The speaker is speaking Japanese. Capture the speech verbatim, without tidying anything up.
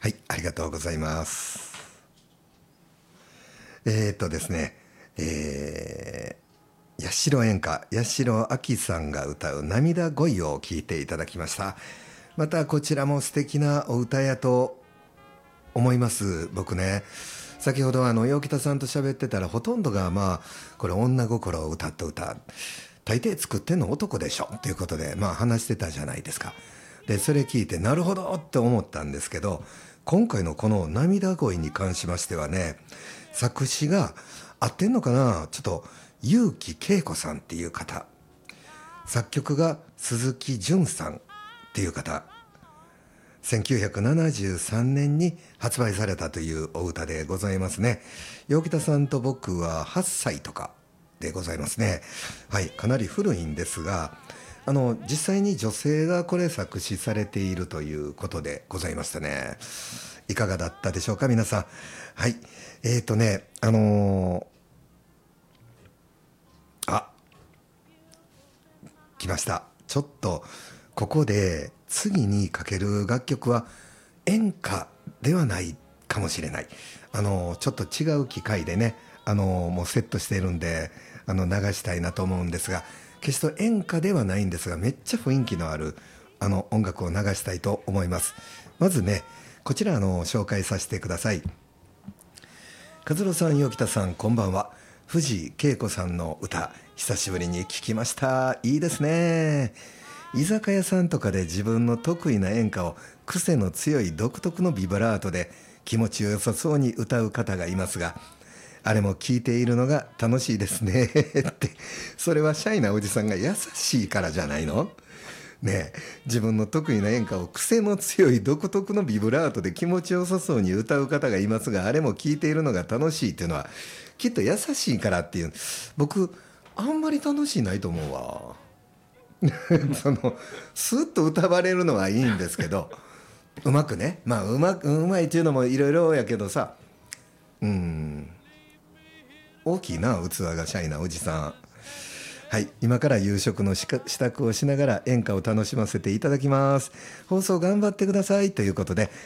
はい、ありがとうございます。えーっとですね、えー、八代演歌、八代亜紀さんが歌う涙恋を聴いていただきました。またこちらも素敵なお歌やと思います。僕ね、先ほどあの陽北さんと喋ってたらほとんどがまあこれ女心を歌った歌、大抵作ってんの男でしょということでまあ話してたじゃないですか。でそれ聞いてなるほどって思ったんですけど、今回のこの涙恋に関しましてはね、作詞が合ってんのかな、ちょっと結城恵子さんっていう方、作曲が鈴木淳さんっていう方、せんきゅうひゃくななじゅうさんねんに発売されたというお歌でございますね。陽北さんと僕ははっさいとかでございますね。はい、かなり古いんですが、あの実際に女性がこれ作詞されているということでございましたね。いかがだったでしょうか皆さん。はい、えーとねあのー、あ来ました。ちょっとここで次にかける楽曲は演歌ではないかもしれない。あのちょっと違う機会でね、あのもうセットしているんで、あの流したいなと思うんですが、決して演歌ではないんですが、めっちゃ雰囲気のあるあの音楽を流したいと思います。まずね、こちらあの紹介させてください。和郎さん、陽北さん、こんばんは。藤恵子さんの歌、久しぶりに聞きました。いいですね。居酒屋さんとかで自分の得意な演歌を癖の強い独特のビブラートで気持ちよさそうに歌う方がいますが、あれも聞いているのが楽しいですねって。それはシャイなおじさんが優しいからじゃないのね。え、自分の得意な演歌を癖の強い独特のビブラートで気持ちよさそうに歌う方がいますが、あれも聞いているのが楽しいっていうのはきっと優しいからっていう。僕あんまり楽しいないと思うわ。そのスッと歌われるのはいいんですけど、うまくね、まあうまくうまいっていうのもいろいろやけどさ、うん、大きいな器がシャイなおじさん。はい、今から夕食の支度をしながら演歌を楽しませていただきます。放送頑張ってくださいということで、